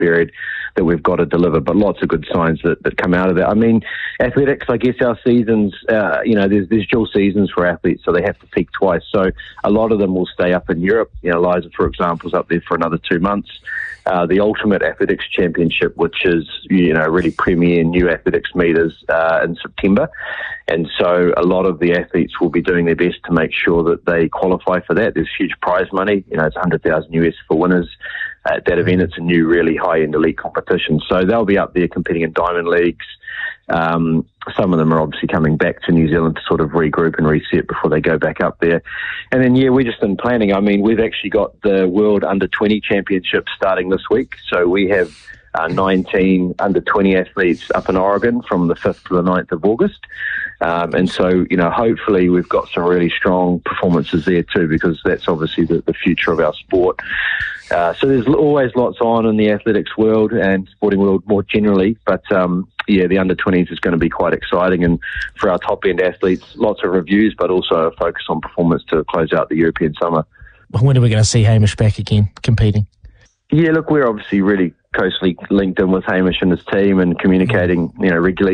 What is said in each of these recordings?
period that we've got to deliver, but lots of good signs that come out of that. I mean, athletics, I guess our seasons, there's dual seasons for athletes, so they have to peak twice. So a lot of them will stay up in Europe. Liza, for example, is up there for another 2 months. The Ultimate Athletics Championship, which is, really premier new athletics meeters in September. And so a lot of the athletes will be doing their best to make sure that they qualify for that. There's huge prize money. It's $100,000 US for winners. At that event, it's a new, really high-end elite competition. So they'll be up there competing in diamond leagues. Some of them are obviously coming back to New Zealand to sort of regroup and reset before they go back up there. And then, we're just in planning. I mean, we've actually got the World Under-20 Championship starting this week. So we have 19 under-20 athletes up in Oregon from the 5th to the 9th of August. And so, hopefully we've got some really strong performances there too, because that's obviously the future of our sport. So there's always lots on in the athletics world and sporting world more generally. But, the under-20s is going to be quite exciting. And for our top-end athletes, lots of reviews, but also a focus on performance to close out the European summer. When are we going to see Hamish back again competing? Yeah, look, we're obviously really closely linked in with Hamish and his team and communicating, regularly.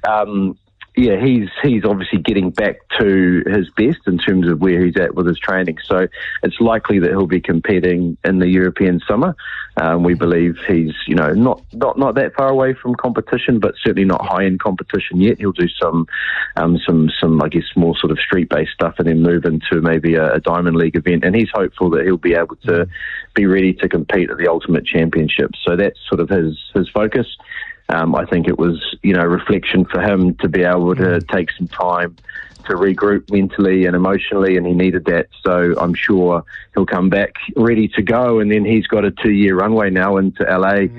He's obviously getting back to his best in terms of where he's at with his training. So it's likely that he'll be competing in the European summer. We believe he's, not that far away from competition, but certainly not high-end competition yet. He'll do some, I guess, more sort of street-based stuff and then move into maybe a Diamond League event. And he's hopeful that he'll be able to be ready to compete at the Ultimate Championship. So that's sort of his focus. I think it was, reflection for him to be able to take some time to regroup mentally and emotionally, and he needed that. So I'm sure he'll come back ready to go, and then he's got a 2-year runway now into LA